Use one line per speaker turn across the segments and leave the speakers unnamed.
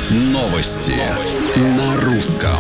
Новости на русском.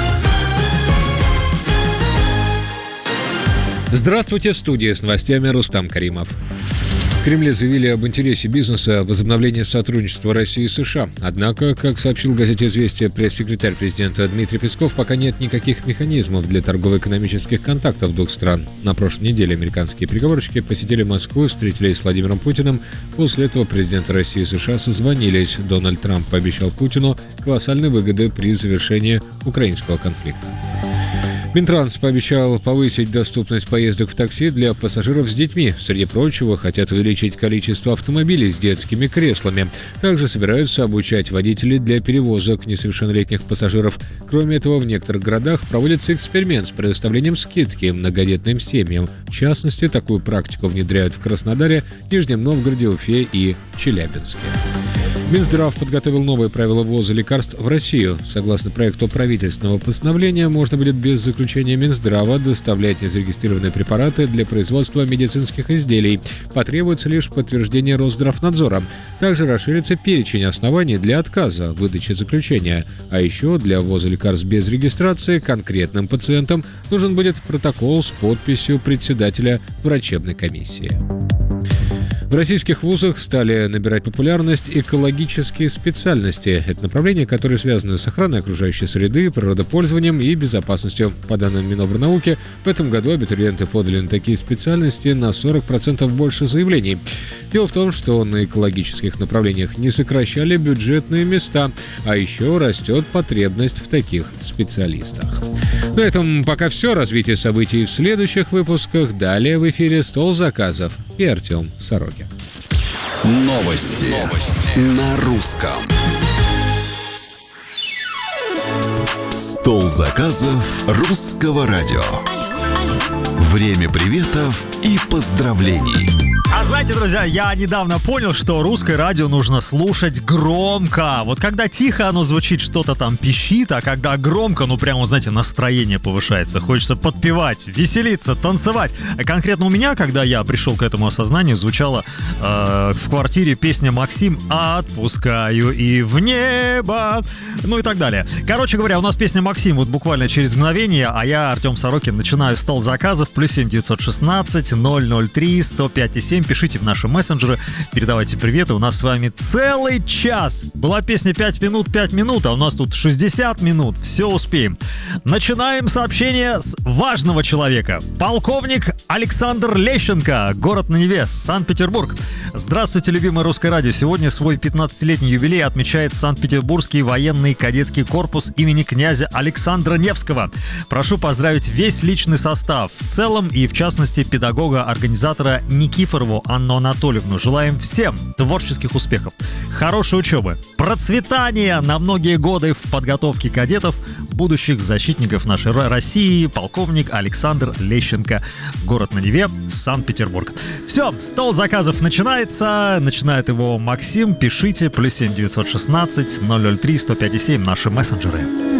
Здравствуйте, в студии с новостями Рустам Каримов. В Кремле заявили об интересе бизнеса в возобновлении сотрудничества России и США. Однако, как сообщил газете «Известия» пресс-секретарь президента Дмитрий Песков, пока нет никаких механизмов для торгово-экономических контактов двух стран. На прошлой неделе американские переговорщики посетили Москву и встретились с Владимиром Путиным. После этого президенты России и США созвонились. Дональд Трамп пообещал Путину колоссальные выгоды при завершении украинского конфликта. Минтранс пообещал повысить доступность поездок в такси для пассажиров с детьми. Среди прочего, хотят увеличить количество автомобилей с детскими креслами. Также собираются обучать водителей для перевозок несовершеннолетних пассажиров. Кроме этого, в некоторых городах проводится эксперимент с предоставлением скидки многодетным семьям. В частности, такую практику внедряют в Краснодаре, Нижнем Новгороде, Уфе и Челябинске. Минздрав подготовил новые правила ввоза лекарств в Россию. Согласно проекту правительственного постановления, можно будет без заключения Минздрава доставлять незарегистрированные препараты для производства медицинских изделий. Потребуется лишь подтверждение Росздравнадзора. Также расширится перечень оснований для отказа в выдаче заключения. А еще для ввоза лекарств без регистрации конкретным пациентам нужен будет протокол с подписью председателя врачебной комиссии. В российских вузах стали набирать популярность экологические специальности. Это направления, которые связаны с охраной окружающей среды, природопользованием и безопасностью. По данным Минобрнауки, в этом году абитуриенты подали на такие специальности на 40% больше заявлений. Дело в том, что на экологических направлениях не сокращали бюджетные места, а еще растет потребность в таких специалистах. На этом пока все. Развитие событий в следующих выпусках. Далее в эфире «Стол заказов» и Артем Сорокин.
Новости на русском. Стол заказов русского радио. Время приветов и поздравлений.
А знаете, друзья, я недавно понял, что русское радио нужно слушать громко. Вот когда тихо оно звучит, что-то там пищит, а когда громко, ну прямо, знаете, настроение повышается. Хочется подпевать, веселиться, танцевать. А конкретно у меня, когда я пришел к этому осознанию, звучала в квартире песня «Максим» «Отпускаю и в небо», ну и так далее. Короче говоря, у нас песня «Максим» вот буквально через мгновение, а я, Артем Сорокин, начинаю стол заказов. +7 916 003 105 7. Пишите в наши мессенджеры, передавайте приветы. У нас с вами целый час. Была песня 5 минут, а у нас тут 60 минут. Все успеем. Начинаем сообщение с важного человека. Полковник Александр Лещенко, город на Неве, Санкт-Петербург. Здравствуйте, любимое русское радио. Сегодня свой 15-летний юбилей отмечает Санкт-Петербургский военный кадетский корпус имени князя Александра Невского. Прошу поздравить весь личный состав в целом и, в частности, педагога-организатора Никифорову Анну Анатольевну. Желаем всем творческих успехов, хорошей учебы, процветания на многие годы в подготовке кадетов, будущих защитников нашей России. Полковник Александр Лещенко, город на Неве, Санкт-Петербург. Все, стол заказов начинается. Начинает его Максим. Пишите +7 916 003 105 7 наши мессенджеры.